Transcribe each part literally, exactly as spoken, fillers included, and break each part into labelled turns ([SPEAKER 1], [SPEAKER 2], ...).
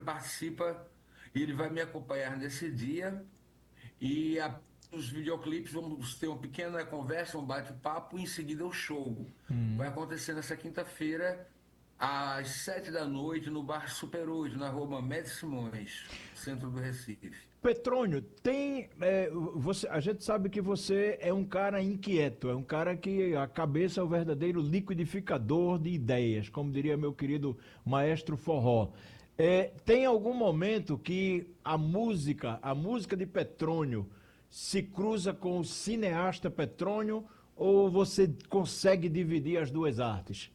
[SPEAKER 1] participa e ele vai me acompanhar nesse dia. E a, os videoclipes, vamos ter uma pequena conversa, um bate-papo, e em seguida o show.
[SPEAKER 2] Hum.
[SPEAKER 1] Vai acontecer nessa quinta-feira, às sete da noite, no Bar Super oito, na rua Mamed Simões, centro do Recife.
[SPEAKER 2] Petrônio, tem. É, você, a gente sabe que você é um cara inquieto, é um cara que a cabeça é o verdadeiro liquidificador de ideias, como diria meu querido maestro Forró. É, tem algum momento que a música, a música de Petrônio, se cruza com o cineasta Petrônio ou você consegue dividir as duas artes?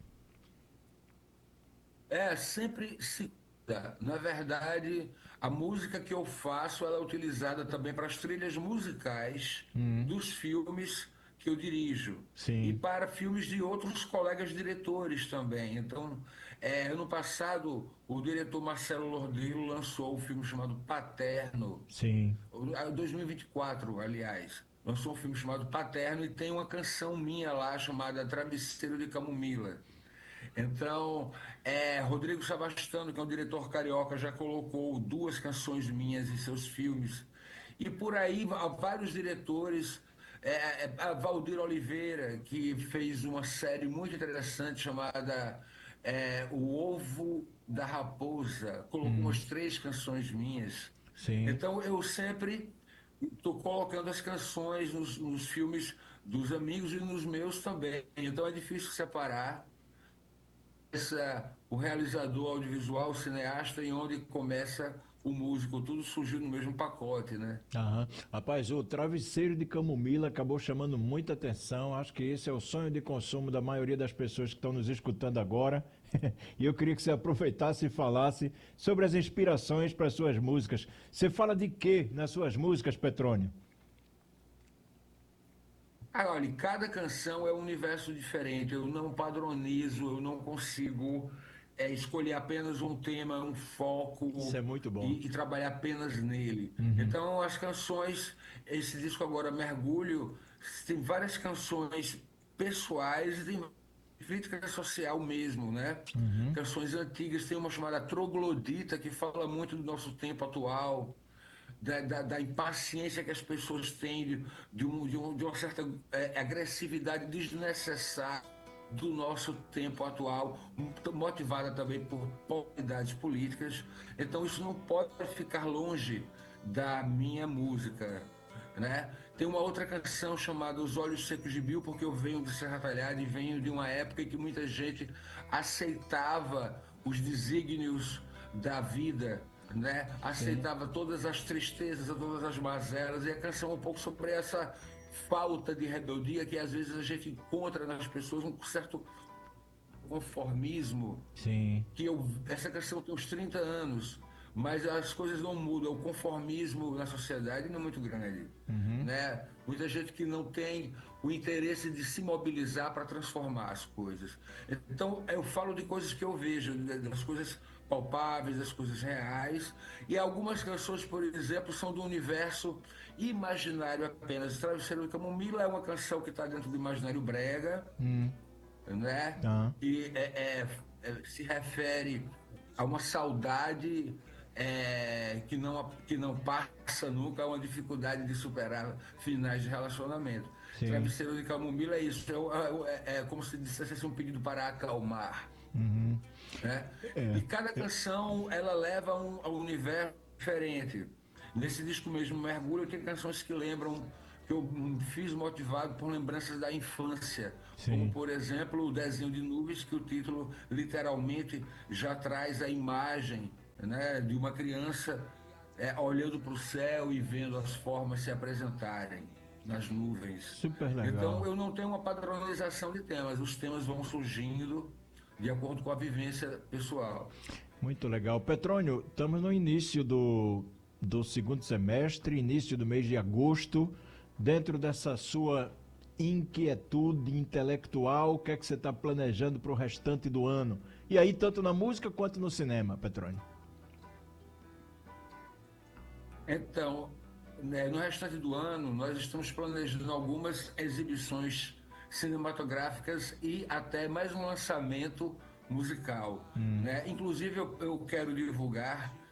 [SPEAKER 1] É, sempre se cuida. Na verdade, a música que eu faço, ela é utilizada também para as trilhas musicais
[SPEAKER 2] Hum,
[SPEAKER 1] dos filmes que eu dirijo e
[SPEAKER 2] sim,
[SPEAKER 1] para filmes de outros colegas diretores também. Então, é, ano passado, o diretor Marcelo Lordello lançou um filme chamado Paterno,
[SPEAKER 2] sim.
[SPEAKER 1] o- dois mil e vinte e quatro, aliás. Lançou um filme chamado Paterno e tem uma canção minha lá chamada Travesseiro de Camomila. Então, é, Rodrigo Savastano, que é um diretor carioca, já colocou duas canções minhas em seus filmes. E por aí, há vários diretores. É, é, a Valdir Oliveira, que fez uma série muito interessante chamada é, O Ovo da Raposa, colocou
[SPEAKER 2] Hum,
[SPEAKER 1] umas três canções minhas.
[SPEAKER 2] sim.
[SPEAKER 1] Então, eu sempre estou colocando as canções nos, nos filmes dos amigos e nos meus também. Então, é difícil separar essa, o realizador audiovisual, o cineasta, e onde começa o músico. Tudo surgiu no mesmo pacote, né?
[SPEAKER 2] Aham. Rapaz, o travesseiro de camomila acabou chamando muita atenção. Acho que esse é o sonho de consumo da maioria das pessoas que estão nos escutando agora. E eu queria que você aproveitasse e falasse sobre as inspirações para as suas músicas. Você fala de quê nas suas músicas, Petrônio?
[SPEAKER 1] Ah, olha, cada canção é um universo diferente. Eu não padronizo, eu não consigo é, escolher apenas um tema, um
[SPEAKER 2] Isso é
[SPEAKER 1] foco
[SPEAKER 2] muito bom.
[SPEAKER 1] e, e trabalhar apenas nele.
[SPEAKER 2] Uhum.
[SPEAKER 1] Então, as canções, esse disco agora, Mergulho, tem várias canções pessoais e tem crítica social mesmo, né?
[SPEAKER 2] Uhum.
[SPEAKER 1] Canções antigas, tem uma chamada Troglodita, que fala muito do nosso tempo atual, da, da, da impaciência que as pessoas têm, de, de, um, de, um, de uma certa é, agressividade desnecessária do nosso tempo atual, motivada também por polaridades políticas. Então, isso não pode ficar longe da minha música. Né? Tem uma outra canção chamada Os Olhos Secos de Bill, porque eu venho de Serra Talhada e venho de uma época em que muita gente aceitava os desígnios da vida, né?
[SPEAKER 2] Sim.
[SPEAKER 1] Aceitava todas as tristezas, todas as mazelas, e a canção é um pouco sobre essa falta de rebeldia que às vezes a gente encontra nas pessoas, um certo conformismo,
[SPEAKER 2] Sim.
[SPEAKER 1] que eu, essa canção tem uns trinta anos, mas as coisas não mudam, o conformismo na sociedade não é muito grande,
[SPEAKER 2] Uhum.
[SPEAKER 1] né? Muita gente que não tem o interesse de se mobilizar para transformar as coisas. Então, eu falo de coisas que eu vejo, né, das coisas palpáveis, das coisas reais, e algumas canções, por exemplo, são do universo imaginário apenas. Travesseiro de Camomila é uma canção que está dentro do imaginário brega,
[SPEAKER 2] Hum.
[SPEAKER 1] né?
[SPEAKER 2] Ah.
[SPEAKER 1] E é, é, é, se refere a uma saudade é, que não, que não passa nunca, a uma dificuldade de superar finais de relacionamento.
[SPEAKER 2] Sim.
[SPEAKER 1] Travesseiro de Camomila é isso, é, o- é- é como se dissesse assim, um pedido para acalmar,
[SPEAKER 2] Uhum.
[SPEAKER 1] né?
[SPEAKER 2] É.
[SPEAKER 1] E cada canção ela leva a um, a um universo diferente. Nesse disco mesmo, Mergulho, tem canções que lembram, que eu hum, fiz motivado por lembranças da infância, como,
[SPEAKER 2] Sim.
[SPEAKER 1] por exemplo, o Desenho de Nuvens, que o título literalmente já traz a imagem, né, de uma criança é, olhando para o céu e vendo as formas se apresentarem nas nuvens.
[SPEAKER 2] Super
[SPEAKER 1] Então,
[SPEAKER 2] legal.
[SPEAKER 1] eu não tenho uma padronização de temas, os temas vão surgindo de acordo com a vivência pessoal.
[SPEAKER 2] Muito legal. Petrônio, estamos no início do, do segundo semestre, início do mês de agosto. Dentro dessa sua inquietude intelectual, o que é que você está planejando para o restante do ano? E aí, tanto na música quanto no cinema, Petrônio?
[SPEAKER 1] Então, né, no restante do ano, nós estamos planejando algumas exibições cinematográficas e até mais um lançamento musical,
[SPEAKER 2] Hum,
[SPEAKER 1] né? Inclusive, eu, eu quero divulgar